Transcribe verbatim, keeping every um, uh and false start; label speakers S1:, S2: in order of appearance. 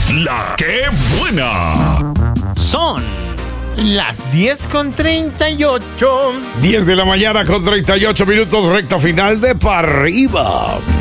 S1: La que buena.
S2: Son las diez con treinta y ocho.
S3: diez de la mañana con treinta y ocho minutos, recta final de Pa' Arriba.